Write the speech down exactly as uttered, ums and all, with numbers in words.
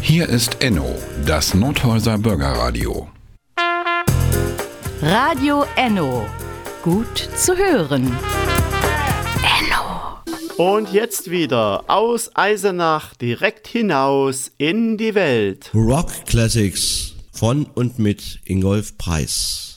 Hier ist Enno, das Nothäuser Bürgerradio. Radio Enno. Gut zu hören. Enno. Und jetzt wieder aus Eisenach direkt hinaus in die Welt. Rock Classics von und mit Ingolf Preis.